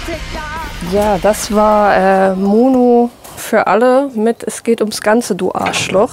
Ja, das war Mono für alle mit Es geht ums Ganze, du Arschloch.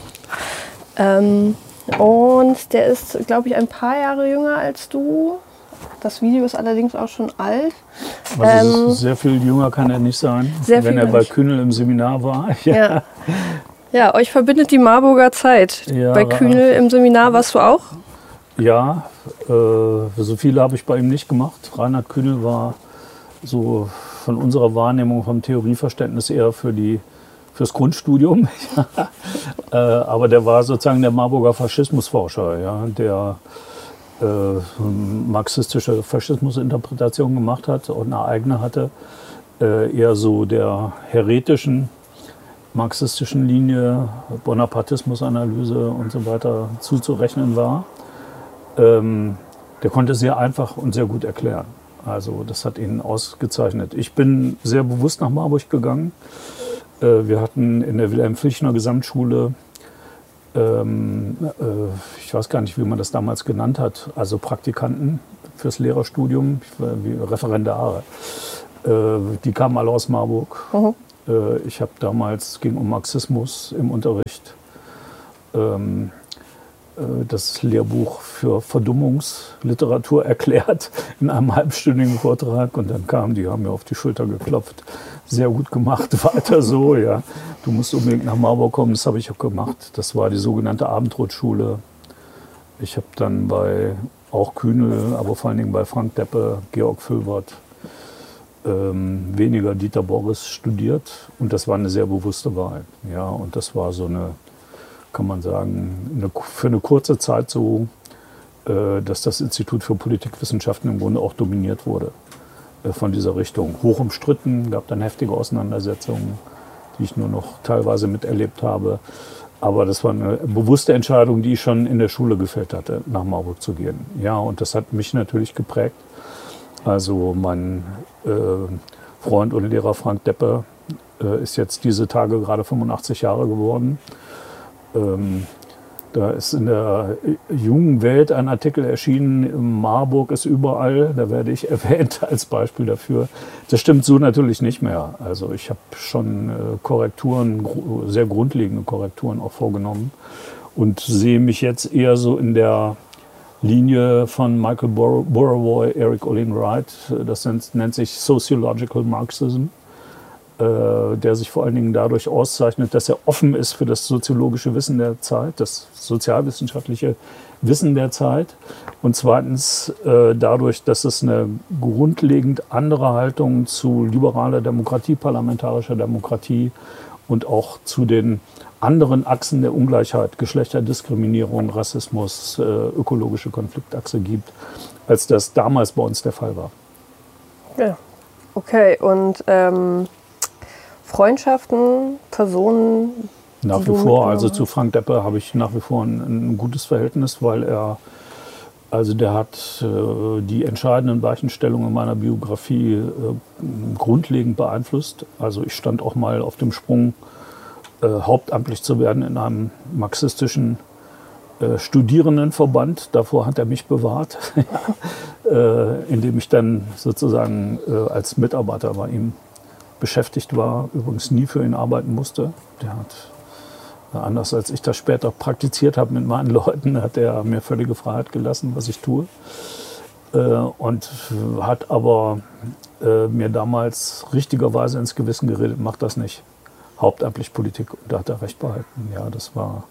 Und der ist, glaube ich, ein paar Jahre jünger als du. Das Video ist allerdings auch schon alt. Also sehr viel jünger kann er nicht sein, wenn er bei Kühnel im Seminar war. Ja. Ja, euch verbindet die Marburger Zeit. Ja, bei Kühnel im Seminar warst du auch? Ja, so viel habe ich bei ihm nicht gemacht. Reinhard Kühnel war so von unserer Wahrnehmung, vom Theorieverständnis eher fürs Grundstudium. Aber der war sozusagen der Marburger Faschismusforscher, ja, der marxistische Faschismusinterpretation gemacht hat und eine eigene hatte, eher so der heretischen marxistischen Linie, Bonapartismusanalyse und so weiter zuzurechnen war. Der konnte sehr einfach und sehr gut erklären. Also das hat ihn ausgezeichnet. Ich bin sehr bewusst nach Marburg gegangen. Wir hatten in der Wilhelm-Filchner Gesamtschule, ich weiß gar nicht, wie man das damals genannt hat, also Praktikanten fürs Lehrerstudium, wie Referendare. Die kamen alle aus Marburg. Mhm. Ich habe damals, es ging um Marxismus im Unterricht, das Lehrbuch für Verdummungsliteratur erklärt in einem halbstündigen Vortrag. Und dann kamen die, haben mir auf die Schulter geklopft. Sehr gut gemacht, weiter so, ja. Du musst unbedingt nach Marburg kommen, das habe ich auch gemacht. Das war die sogenannte Abendrotschule. Ich habe dann bei auch Kühnel, aber vor allen Dingen bei Frank Deppe, Georg Völbert, weniger Dieter Boris studiert. Und das war eine sehr bewusste Wahl. Ja, und das war so eine, kann man sagen, für eine kurze Zeit so, dass das Institut für Politikwissenschaften im Grunde auch dominiert wurde von dieser Richtung. Hoch umstritten, gab dann heftige Auseinandersetzungen, die ich nur noch teilweise miterlebt habe. Aber das war eine bewusste Entscheidung, die ich schon in der Schule gefällt hatte, nach Marburg zu gehen. Ja, und das hat mich natürlich geprägt. Also mein Freund und Lehrer Frank Deppe ist jetzt diese Tage gerade 85 Jahre geworden. Da ist in der jungen Welt ein Artikel erschienen, Marburg ist überall, da werde ich erwähnt als Beispiel dafür. Das stimmt so natürlich nicht mehr. Also ich habe schon Korrekturen, sehr grundlegende Korrekturen auch vorgenommen und sehe mich jetzt eher so in der Linie von Michael Burawoy, Eric Olin Wright, das nennt sich Sociological Marxism, der sich vor allen Dingen dadurch auszeichnet, dass er offen ist für das soziologische Wissen der Zeit, das sozialwissenschaftliche Wissen der Zeit. Und zweitens dadurch, dass es eine grundlegend andere Haltung zu liberaler Demokratie, parlamentarischer Demokratie und auch zu den anderen Achsen der Ungleichheit, Geschlechterdiskriminierung, Rassismus, ökologische Konfliktachse gibt, als das damals bei uns der Fall war. Ja, okay. Und Freundschaften, Personen? Nach wie vor, also zu Frank Deppe habe ich nach wie vor ein gutes Verhältnis, weil der hat die entscheidenden Weichenstellungen meiner Biografie grundlegend beeinflusst. Also ich stand auch mal auf dem Sprung, hauptamtlich zu werden in einem marxistischen Studierendenverband. Davor hat er mich bewahrt, indem ich dann sozusagen als Mitarbeiter bei ihm beschäftigt war, übrigens nie für ihn arbeiten musste. Der hat, anders als ich das später praktiziert habe mit meinen Leuten, hat er mir völlige Freiheit gelassen, was ich tue. Und hat aber mir damals richtigerweise ins Gewissen geredet, mach das nicht. Hauptamtlich Politik. Und da hat er recht behalten. Ja, das war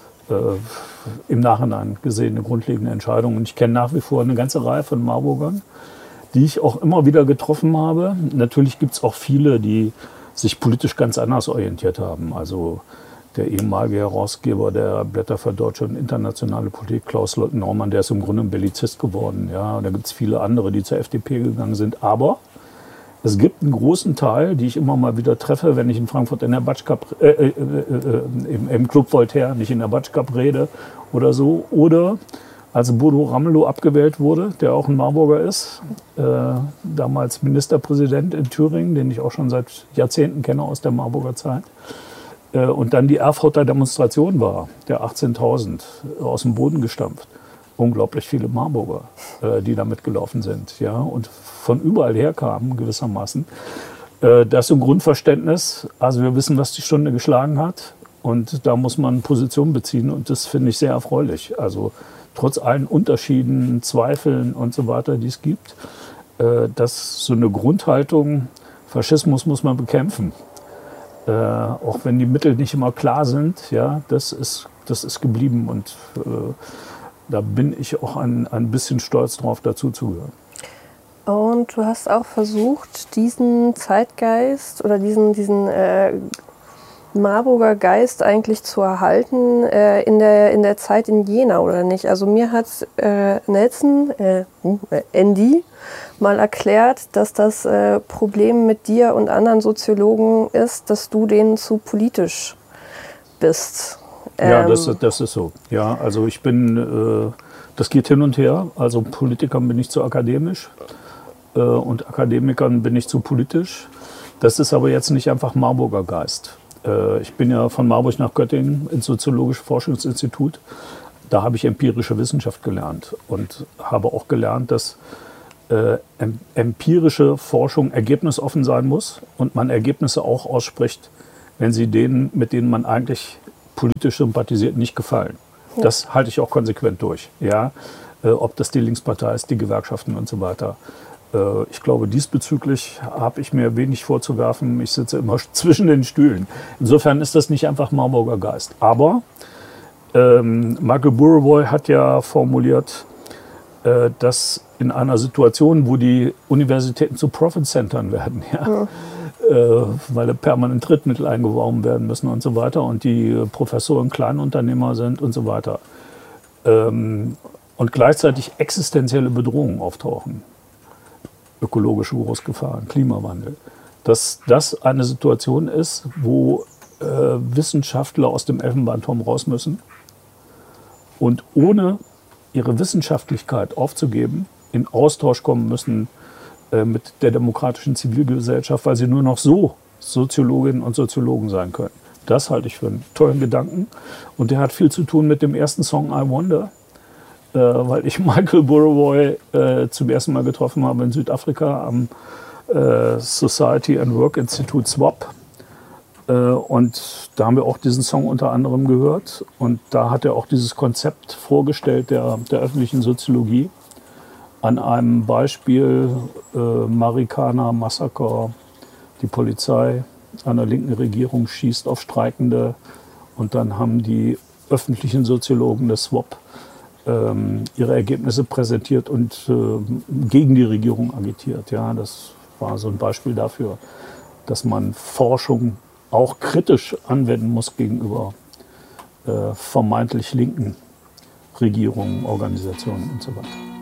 im Nachhinein gesehen eine grundlegende Entscheidung. Und ich kenne nach wie vor eine ganze Reihe von Marburgern, die ich auch immer wieder getroffen habe. Natürlich gibt es auch viele, die sich politisch ganz anders orientiert haben. Also der ehemalige Herausgeber der Blätter für deutsche und internationale Politik, Klaus Normann, der ist im Grunde ein Bellizist geworden. Ja, da gibt es viele andere, die zur FDP gegangen sind. Aber es gibt einen großen Teil, die ich immer mal wieder treffe, wenn ich in Frankfurt in der Batschkap, im Club Voltaire, nicht in der Batschkap rede oder so. Oder als Bodo Ramelow abgewählt wurde, der auch ein Marburger ist, damals Ministerpräsident in Thüringen, den ich auch schon seit Jahrzehnten kenne aus der Marburger Zeit, und dann die Erfurter Demonstration war, der 18.000 aus dem Boden gestampft. unglaublich viele Marburger, die da mitgelaufen sind, ja, und von überall her kamen gewissermaßen. Das ist ein Grundverständnis. Also wir wissen, was die Stunde geschlagen hat, und da muss man Position beziehen, und das finde ich sehr erfreulich. Also trotz allen Unterschieden, Zweifeln und so weiter, die es gibt, dass so eine Grundhaltung, Faschismus muss man bekämpfen, auch wenn die Mittel nicht immer klar sind, ja, das ist geblieben, und da bin ich auch ein bisschen stolz drauf, dazuzugehören. Und du hast auch versucht, diesen Zeitgeist oder diesen Marburger Geist eigentlich zu erhalten in der Zeit in Jena, oder nicht? Also mir hat Andy mal erklärt, dass das Problem mit dir und anderen Soziologen ist, dass du denen zu politisch bist. Ja, das ist so. Ja, also ich bin, das geht hin und her. Also Politikern bin ich zu akademisch, und Akademikern bin ich zu politisch. Das ist aber jetzt nicht einfach Marburger Geist. Ich bin ja von Marburg nach Göttingen ins Soziologische Forschungsinstitut. Da habe ich empirische Wissenschaft gelernt und habe auch gelernt, dass empirische Forschung ergebnisoffen sein muss und man Ergebnisse auch ausspricht, wenn sie denen, mit denen man eigentlich politisch sympathisiert, nicht gefallen. Ja. Das halte ich auch konsequent durch. Ja? Ob das die Linkspartei ist, die Gewerkschaften und so weiter. Ich glaube, diesbezüglich habe ich mir wenig vorzuwerfen. Ich sitze immer zwischen den Stühlen. Insofern ist das nicht einfach Marburger Geist. Aber Michael Burawoy hat ja formuliert, dass in einer Situation, wo die Universitäten zu Profit-Centern werden, ja, weil permanent Drittmittel eingeworben werden müssen und so weiter, und die Professoren Kleinunternehmer sind und so weiter, und gleichzeitig existenzielle Bedrohungen auftauchen. Ökologische Großgefahren, Klimawandel, dass das eine Situation ist, wo Wissenschaftler aus dem Elfenbeinturm raus müssen und ohne ihre Wissenschaftlichkeit aufzugeben, in Austausch kommen müssen mit der demokratischen Zivilgesellschaft, weil sie nur noch so Soziologinnen und Soziologen sein können. Das halte ich für einen tollen Gedanken, und der hat viel zu tun mit dem ersten Song I Wonder, weil ich Michael Burawoy zum ersten Mal getroffen habe in Südafrika am Society and Work Institute SWOP. Und da haben wir auch diesen Song unter anderem gehört. Und da hat er auch dieses Konzept vorgestellt der öffentlichen Soziologie an einem Beispiel Marikana-Massaker. Die Polizei einer linken Regierung schießt auf Streikende, und dann haben die öffentlichen Soziologen des SWOP ihre Ergebnisse präsentiert und gegen die Regierung agitiert. Ja, das war so ein Beispiel dafür, dass man Forschung auch kritisch anwenden muss gegenüber vermeintlich linken Regierungen, Organisationen und so weiter.